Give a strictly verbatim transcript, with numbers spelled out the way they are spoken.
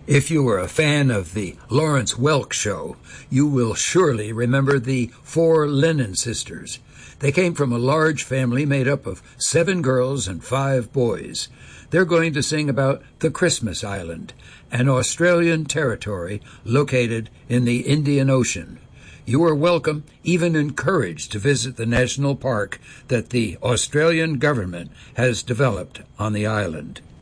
If you were a fan of the Lawrence Welk Show, you will surely remember the four Lennon sisters. They came from a large family made up of seven girls and five boys. They're going to sing about the Christmas Island, an Australian territory located in the Indian Ocean. You are welcome, even encouraged, to visit the national park that the Australian government has developed on the island.